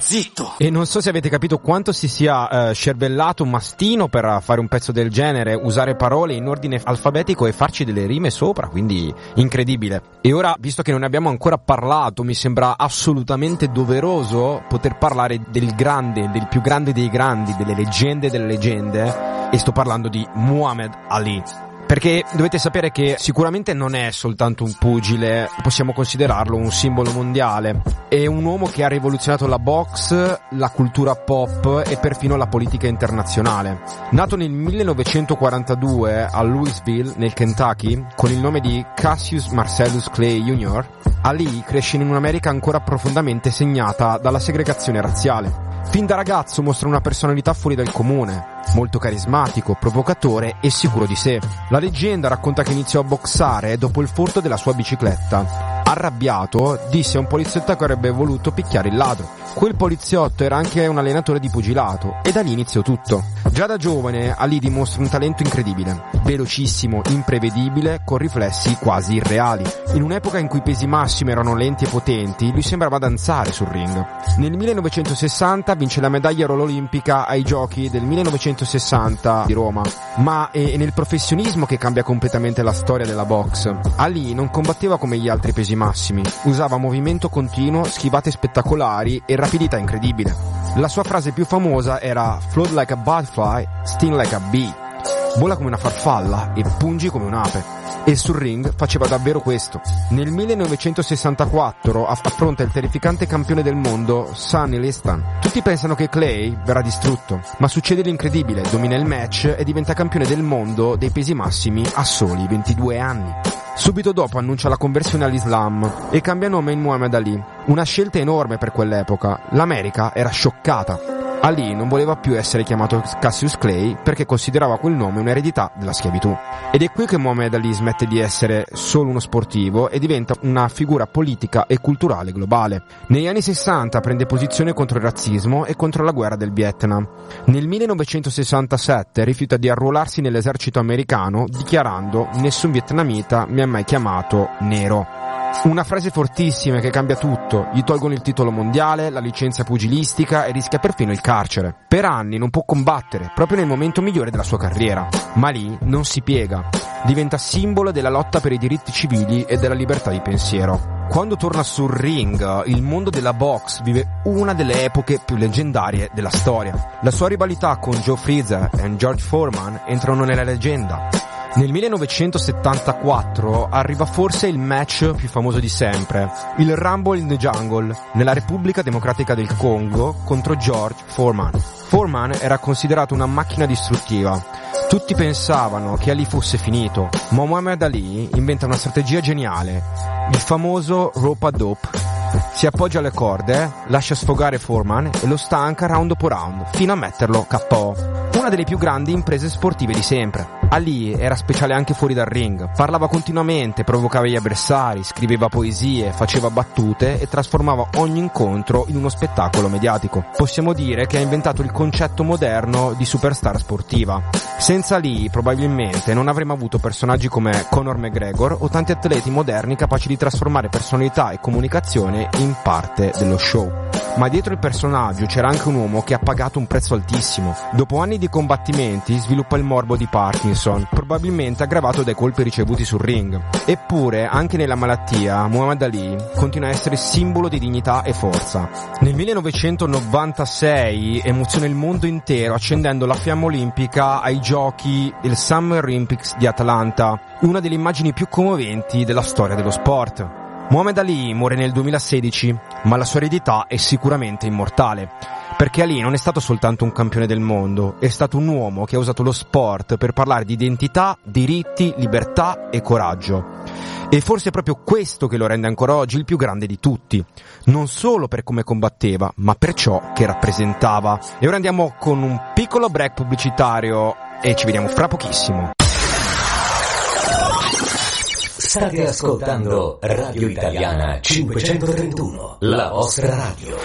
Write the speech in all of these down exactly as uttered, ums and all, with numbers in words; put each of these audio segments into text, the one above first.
zitto! E non so se avete capito quanto si sia uh, scervellato un mastino per fare un pezzo del genere, usare parole in ordine alfabetico e farci delle rime sopra, quindi incredibile. E ora, visto che non ne abbiamo ancora parlato, mi sembra assolutamente doveroso poter parlare del grande, del più grande dei grandi, delle leggende delle leggende, e sto parlando di Muhammad Ali. Perché dovete sapere che sicuramente non è soltanto un pugile, possiamo considerarlo un simbolo mondiale. È un uomo che ha rivoluzionato la box, la cultura pop e perfino la politica internazionale. Nato nel millenovecentoquarantadue a Louisville, nel Kentucky, con il nome di Cassius Marcellus Clay junior, Ali cresce in un'America ancora profondamente segnata dalla segregazione razziale. Fin da ragazzo mostra una personalità fuori dal comune, molto carismatico, provocatore e sicuro di sé. La leggenda racconta che iniziò a boxare dopo il furto della sua bicicletta. Arrabbiato, disse a un poliziotto che avrebbe voluto picchiare il ladro. Quel poliziotto era anche un allenatore di pugilato e da lì iniziò tutto. Già da giovane Ali dimostra un talento incredibile, velocissimo, imprevedibile, con riflessi quasi irreali. In un'epoca in cui i pesi massimi erano lenti e potenti, lui sembrava danzare sul ring. Nel millenovecentosessanta vince la medaglia olimpica ai giochi del millenovecentosessanta di Roma, ma è nel professionismo che cambia completamente la storia della box. Ali non combatteva come gli altri pesi massimi, usava movimento continuo, schivate spettacolari e rapidità incredibile. La sua frase più famosa era "Float like a butterfly, sting like a bee", vola come una farfalla e pungi come un'ape. E sul ring faceva davvero questo. Nel millenovecentosessantaquattro affronta il terrificante campione del mondo Sonny Liston. Tutti pensano che Clay verrà distrutto, ma succede l'incredibile, domina il match e diventa campione del mondo dei pesi massimi a soli ventidue anni. Subito dopo annuncia la conversione all'Islam e cambia nome in Muhammad Ali, una scelta enorme per quell'epoca. L'America era scioccata. Ali non voleva più essere chiamato Cassius Clay perché considerava quel nome un'eredità della schiavitù. Ed è qui che Muhammad Ali smette di essere solo uno sportivo e diventa una figura politica e culturale globale. Negli anni sessanta prende posizione contro il razzismo e contro la guerra del Vietnam. Nel millenovecentosessantasette rifiuta di arruolarsi nell'esercito americano dichiarando "Nessun vietnamita mi ha mai chiamato nero". Una frase fortissima che cambia tutto, gli tolgono il titolo mondiale, la licenza pugilistica e rischia perfino il carcere. Per anni non può combattere, proprio nel momento migliore della sua carriera. Ma lì non si piega, diventa simbolo della lotta per i diritti civili e della libertà di pensiero. Quando torna sul ring, il mondo della box vive una delle epoche più leggendarie della storia. La sua rivalità con Joe Frazier e George Foreman entrano nella leggenda. Nel millenovecentosettantaquattro arriva forse il match più famoso di sempre, il Rumble in the Jungle, nella Repubblica Democratica del Congo contro George Foreman. Foreman era considerato una macchina distruttiva. Tutti pensavano che Ali fosse finito, ma Muhammad Ali inventa una strategia geniale, il famoso rope a dope. Si appoggia alle corde, lascia sfogare Foreman e lo stanca round dopo round, fino a metterlo K O. Una delle più grandi imprese sportive di sempre. Ali era speciale anche fuori dal ring, parlava continuamente, provocava gli avversari, scriveva poesie, faceva battute e trasformava ogni incontro in uno spettacolo mediatico. Possiamo dire che ha inventato il concetto moderno di superstar sportiva. Senza Ali probabilmente non avremmo avuto personaggi come Conor McGregor o tanti atleti moderni capaci di trasformare personalità e comunicazione in parte dello show. Ma dietro il personaggio c'era anche un uomo che ha pagato un prezzo altissimo. Dopo anni di combattimenti sviluppa il morbo di Parkinson, probabilmente aggravato dai colpi ricevuti sul ring. Eppure, anche nella malattia, Muhammad Ali continua a essere simbolo di dignità e forza. Nel millenovecentonovantasei emoziona il mondo intero accendendo la fiamma olimpica ai giochi del Summer Olympics di Atlanta, una delle immagini più commoventi della storia dello sport. Muhammad Ali muore nel duemilasedici, ma la sua eredità è sicuramente immortale, perché Ali non è stato soltanto un campione del mondo, è stato un uomo che ha usato lo sport per parlare di identità, diritti, libertà e coraggio. E forse è proprio questo che lo rende ancora oggi il più grande di tutti, non solo per come combatteva, ma per ciò che rappresentava. E ora andiamo con un piccolo break pubblicitario e ci vediamo fra pochissimo. State ascoltando Radio Italiana cinquecentotrentuno, la vostra radio.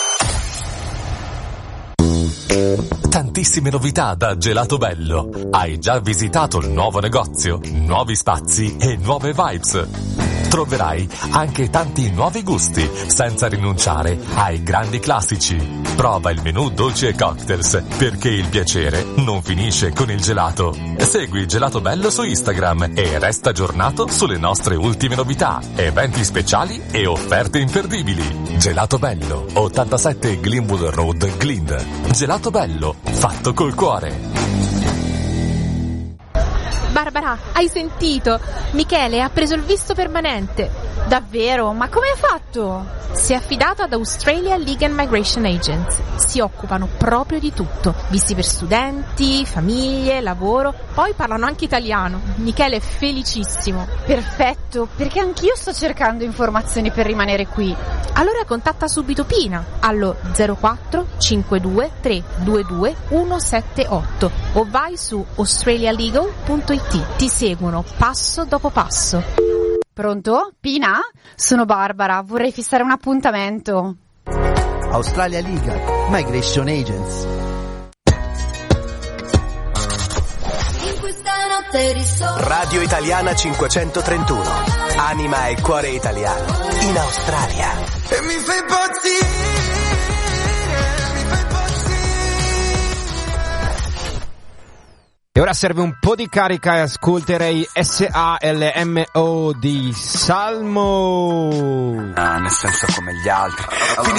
Tantissime novità da Gelato Bello. Hai già visitato il nuovo negozio, nuovi spazi e nuove vibes. troverai anche tanti nuovi gusti, senza rinunciare ai grandi classici. Prova il menù dolci e cocktails, perché il piacere non finisce con il gelato. Segui Gelato Bello su Instagram e resta aggiornato sulle nostre ultime novità, eventi speciali e offerte imperdibili. Gelato Bello, ottantasette Glenwood Road, Glynn. Gelato Bello, fatto col cuore. Barbara, hai sentito? Michele ha preso il visto permanente. Davvero? Ma come ha fatto? Si è affidato ad Australia Legal Migration Agents. Si occupano proprio di tutto. Visti per studenti, famiglie, lavoro. Poi parlano anche italiano. Michele è felicissimo. Perfetto, perché anch'io sto cercando informazioni per rimanere qui. Allora contatta subito Pina allo zero quattro cinque due tre due due uno sette otto o vai su australialegal punto it. Ti seguono passo dopo passo. Pronto? Pina? Sono Barbara, vorrei fissare un appuntamento. Australia Legal Migration Agents. Radio Italiana cinquecentotrentuno. Anima e cuore italiano in Australia. E mi fai impazzire. E ora serve un po' di carica e ascolterei S A L M O di Salmo. Ah, nel senso come gli altri.